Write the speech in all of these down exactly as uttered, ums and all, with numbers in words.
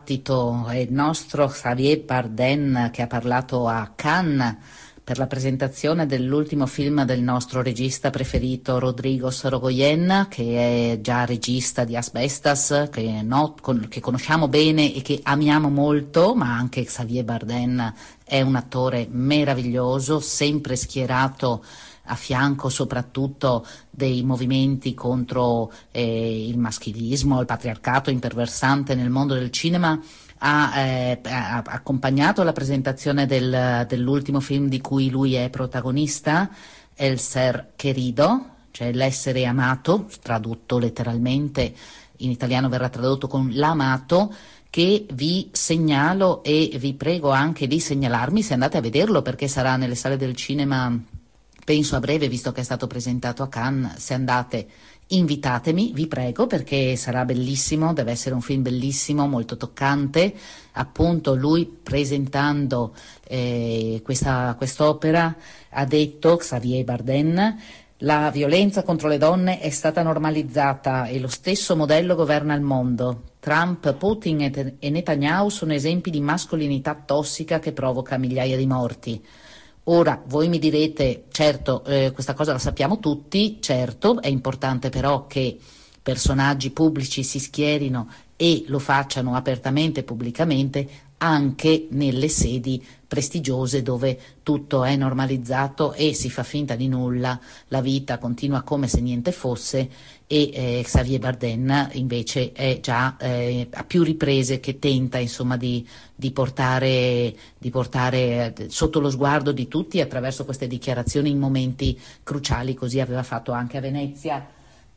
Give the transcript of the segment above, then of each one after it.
Tito, è il nostro Javier Bardem che ha parlato a Cannes per la presentazione dell'ultimo film del nostro regista preferito Rodrigo Sorogoyen, che è già regista di Asbestas, che, no, con, che conosciamo bene e che amiamo molto, ma anche Javier Bardem è un attore meraviglioso, sempre schierato a fianco soprattutto dei movimenti contro eh, il maschilismo, il patriarcato imperversante nel mondo del cinema. Ha, eh, ha accompagnato la presentazione del, dell'ultimo film di cui lui è protagonista, El Ser Querido, cioè l'essere amato, tradotto letteralmente, in italiano verrà tradotto con l'amato, che vi segnalo e vi prego anche di segnalarmi se andate a vederlo, perché sarà nelle sale del cinema penso a breve, visto che è stato presentato a Cannes. Se andate, invitatemi, vi prego, perché sarà bellissimo, deve essere un film bellissimo, molto toccante. Appunto lui presentando eh, questa quest'opera ha detto, Javier Bardem: la violenza contro le donne è stata normalizzata e lo stesso modello governa il mondo. Trump, Putin e Netanyahu sono esempi di mascolinità tossica che provoca migliaia di morti. Ora, voi mi direte, certo, eh, questa cosa la sappiamo tutti, certo, è importante però che personaggi pubblici si schierino e lo facciano apertamente e pubblicamente anche nelle sedi prestigiose dove tutto è normalizzato e si fa finta di nulla, la vita continua come se niente fosse, e eh, Javier Bardem invece è già eh, a più riprese che tenta insomma di, di, portare, di portare sotto lo sguardo di tutti attraverso queste dichiarazioni in momenti cruciali. Così aveva fatto anche a Venezia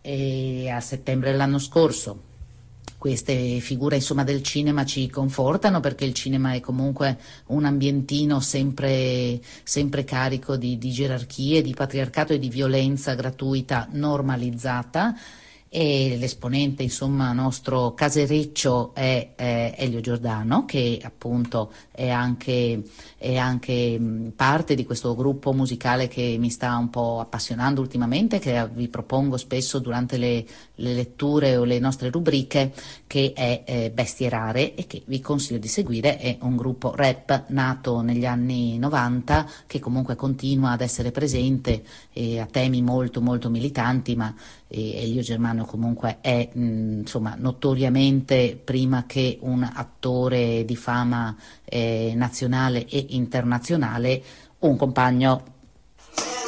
e a settembre dell'anno scorso. Queste figure insomma del cinema ci confortano, perché il cinema è comunque un ambientino sempre, sempre carico di, di gerarchie, di patriarcato e di violenza gratuita normalizzata, e l'esponente insomma nostro casereccio è, è Elio Giordano, che appunto è anche, è anche parte di questo gruppo musicale che mi sta un po' appassionando ultimamente, che vi propongo spesso durante le, le letture o le nostre rubriche, che è eh, Bestie Rare, e che vi consiglio di seguire. È un gruppo rap nato negli anni novanta che comunque continua ad essere presente e a temi molto molto militanti, ma eh, Elio Germano comunque è mh, insomma notoriamente, prima che un attore di fama eh, nazionale e internazionale, un compagno